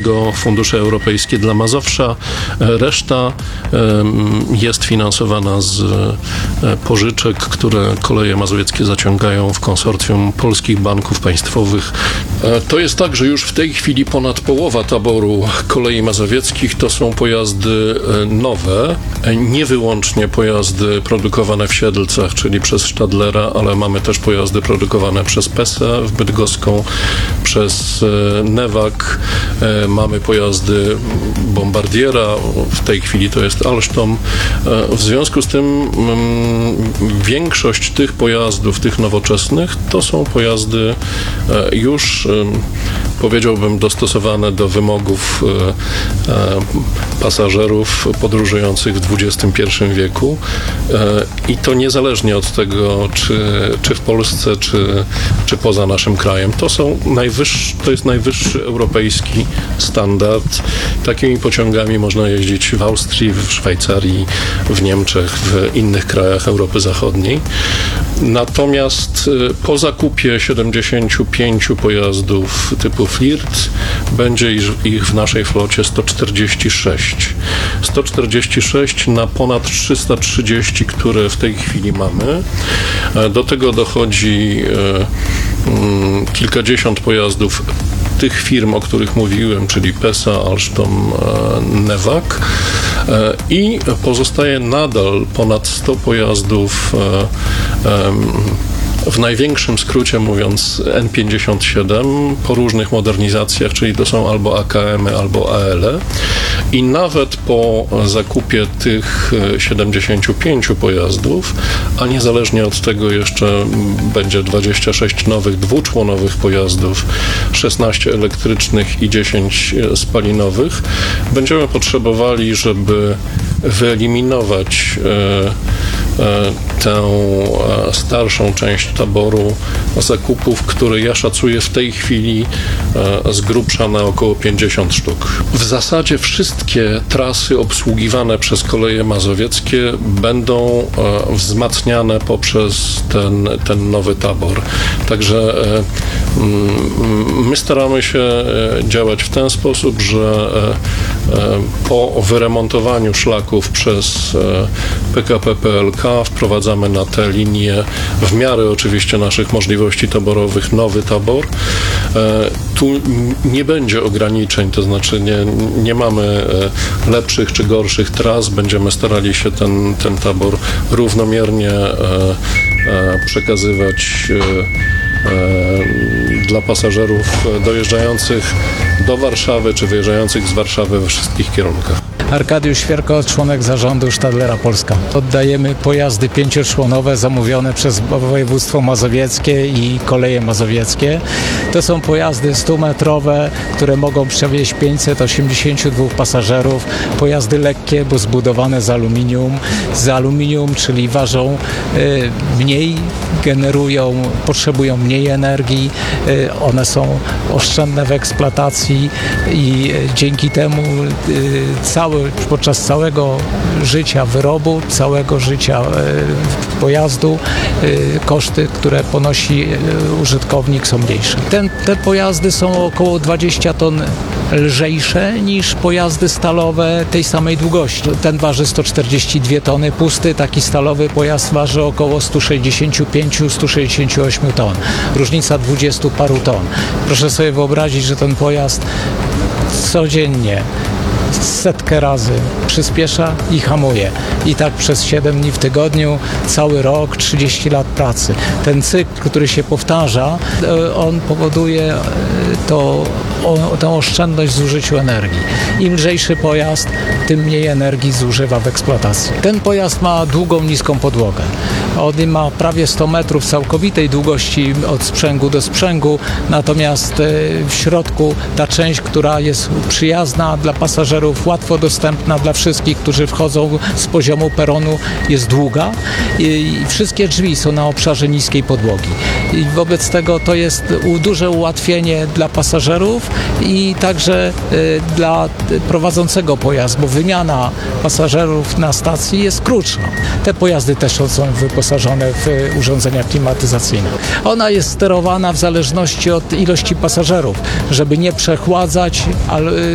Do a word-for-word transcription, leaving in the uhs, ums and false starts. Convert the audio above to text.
tego fundusze europejskie dla Mazowsza. Reszta jest finansowana z pożyczek, które Koleje Mazowieckie zaciągają w konsorcjum polskich banków państwowych. To jest tak, że już w tej chwili ponad połowa taboru Kolei Mazowieckich to są pojazdy nowe, nie wyłącznie pojazdy produkowane w Siedlcach, czyli przez Stadlera, ale mamy też pojazdy produkowane przez Pesę w Bydgoską, przez Newag, mamy pojazdy Bombardiera, w tej chwili to jest Alstom. W związku z tym większość tych pojazdów, tych nowoczesnych, to są pojazdy już, powiedziałbym, dostosowane do wymogów pasażerów podróżujących w dwudziestym pierwszym wieku i to niezależnie od tego, czy, czy w Polsce, czy, czy poza naszym krajem. To są najwyższy, to jest najwyższy europejski standard. Takimi pociągami można jeździć w Austrii, w Szwajcarii, w Niemczech, w innych krajach Europy Zachodniej. Natomiast po zakupie siedemdziesięciu pięciu pojazdów typu Flirt będzie ich w naszej flocie sto czterdzieści sześć. sto czterdzieści sześć na ponad trzysta trzydzieści, które w tej chwili mamy. Do tego dochodzi kilkadziesiąt pojazdów tych firm, o których mówiłem, czyli Pesa, Alstom, Newag, i pozostaje nadal ponad sto pojazdów, w największym skrócie mówiąc N pięćdziesiąt siedem po różnych modernizacjach, czyli to są albo A K M-y, albo A L E, i nawet po zakupie tych siedemdziesięciu pięciu pojazdów, a niezależnie od tego jeszcze będzie dwadzieścia sześć nowych dwuczłonowych pojazdów, szesnaście elektrycznych i dziesięć spalinowych, będziemy potrzebowali, żeby wyeliminować tę starszą część taboru zakupów, które ja szacuję w tej chwili z grubsza na około pięćdziesiąt sztuk. W zasadzie wszystkie trasy obsługiwane przez Koleje Mazowieckie będą wzmacniane poprzez ten, ten nowy tabor. Także my staramy się działać w ten sposób, że po wyremontowaniu szlaków przez P K P P L K wprowadzamy na te linie w miarę oczywiście naszych możliwości taborowych nowy tabor. Tu nie będzie ograniczeń, to znaczy nie, nie mamy lepszych czy gorszych tras. Będziemy starali się ten, ten tabor równomiernie przekazywać dla pasażerów dojeżdżających do Warszawy czy wyjeżdżających z Warszawy we wszystkich kierunkach. Arkadiusz Świerko, członek zarządu Stadlera Polska. Oddajemy pojazdy pięcioczłonowe zamówione przez województwo mazowieckie i Koleje Mazowieckie. To są pojazdy stumetrowe, które mogą przewieźć pięćset osiemdziesięciu dwóch pasażerów. Pojazdy lekkie, bo zbudowane z aluminium. Z aluminium, czyli ważą y, mniej, generują, potrzebują mniej energii. Y, one są oszczędne w eksploatacji i y, dzięki temu y, cały podczas całego życia wyrobu, całego życia e, pojazdu e, koszty, które ponosi e, użytkownik, są mniejsze. Ten, te pojazdy są około dwadzieścia ton lżejsze niż pojazdy stalowe tej samej długości. Ten waży sto czterdzieści dwie tony pusty, taki stalowy pojazd waży około sto sześćdziesiąt pięć do stu sześćdziesięciu ośmiu ton. Różnica dwudziestu paru ton. Proszę sobie wyobrazić, że ten pojazd codziennie setkę razy przyspiesza i hamuje. I tak przez siedem dni w tygodniu, cały rok, trzydzieści lat pracy. Ten cykl, który się powtarza, on powoduje to, o, tę oszczędność w zużyciu energii. Im lżejszy pojazd, tym mniej energii zużywa w eksploatacji. Ten pojazd ma długą, niską podłogę. On ma prawie sto metrów całkowitej długości od sprzęgu do sprzęgu, natomiast w środku ta część, która jest przyjazna dla pasażerów, łatwo dostępna dla wszystkich, którzy wchodzą z poziomu peronu, jest długa i wszystkie drzwi są na obszarze niskiej podłogi. I wobec tego to jest duże ułatwienie dla pasażerów i także dla prowadzącego pojazd, bo wymiana pasażerów na stacji jest krótsza. Te pojazdy też są wyposażone w urządzenia klimatyzacyjne. Ona jest sterowana w zależności od ilości pasażerów, żeby nie przechładzać